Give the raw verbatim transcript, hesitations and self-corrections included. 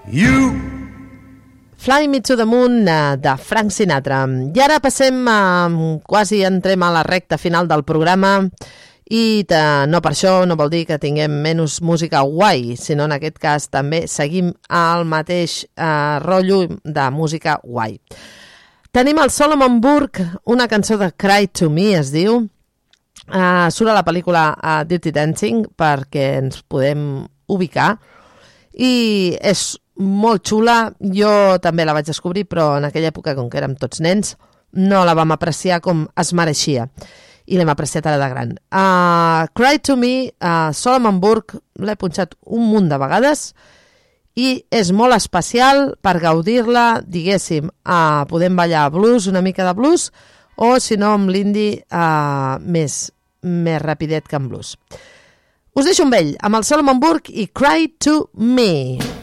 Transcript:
You. Fly Me to the Moon de Frank Sinatra. I ara passem, a, quasi entrem a la recta final del programa i te, no per això no vol dir que tinguem menys música guai, sinó en aquest cas també seguim al mateix eh, rotllo de música guai. Tenim el Solomon Burke, una cançó de Cry to Me es diu, eh, surt a la pel·lícula uh, Dirty Dancing perquè ens podem ubicar i és molt xula. Jo també la vaig descobrir, però en aquella època, com que érem tots nens, no la vam apreciar com es mereixia i l'hem apreciat ara de gran. uh, Cry to Me, uh, Solomon Burke, l'he punxat un munt de vegades i és molt especial per gaudir-la, diguéssim, uh, podem ballar blues, una mica de blues, o si no amb l'indie uh, més, més rapidet que en blues. Us deixo amb ell, amb el Solomon Burke i Cry to Me.